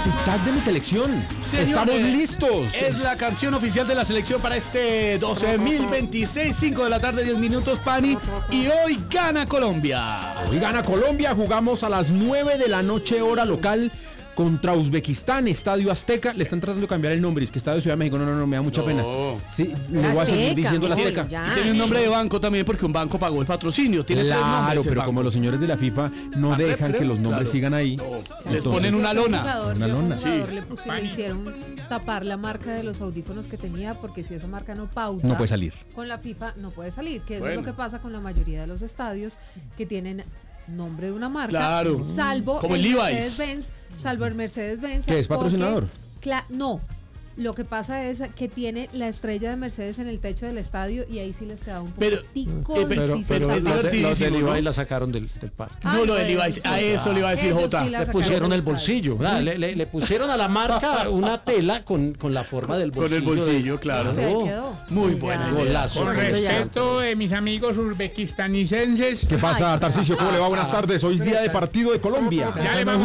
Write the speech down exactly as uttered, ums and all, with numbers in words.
Tic-tac de mi selección. Señores, Estamos listos. Es la canción oficial de la selección para este doce mil veintiséis, cinco de la tarde, diez minutos, Pani. Y hoy gana Colombia. Hoy gana Colombia. Jugamos a las nueve de la noche, hora local, contra Uzbekistán, Estadio Azteca. Le están tratando de cambiar el nombre. Es que Estadio Ciudad de México. No, no, no, me da mucha No. pena. Sí, le voy a seguir Azteca, diciendo la mire, Azteca. ya. Y tiene un nombre de banco también porque un banco pagó el patrocinio. Tiene tres Claro, nombres el pero banco. como los señores de la FIFA no Ah, dejan creo, que los nombres claro. sigan ahí. No, les entonces- ponen una lona. Jugador, Una yo como lona. jugador Sí. le, puso- le hicieron tapar la marca de los audífonos que tenía, porque si esa marca no pauta, No puede salir. con la FIFA no puede salir, que eso Bueno. es lo que pasa con la mayoría de los estadios que tienen nombre de una marca, Claro. salvo Como el el Levi's. Mercedes-Benz, salvo el Mercedes-Benz. ¿Que es porque- patrocinador? cla- no. Lo que pasa es que tiene la estrella de Mercedes en el techo del estadio y ahí sí les queda un Pero- poquitico eh, pero- difícil pero tapar. es los de- los divertidísimo, del ¿no? Levi la sacaron del, del parque. Ah, No, lo del bueno, Levi's, sí. a eso le iba a decir Ellos Jota. sí la Le sacaron pusieron del el estadio. bolsillo, ¿verdad? Le, le- le pusieron a la marca una tela con, con la forma del Con bolsillo. el bolsillo, claro. Sí, ahí quedó. Muy Ya. buena idea. Golazo. Con respeto de mis amigos uzbekistanicenses, ¿Qué pasa, Ay, Tarcisio? ¿Cómo le va? Buenas tardes. Hoy es día de partido de Colombia. ya le vamos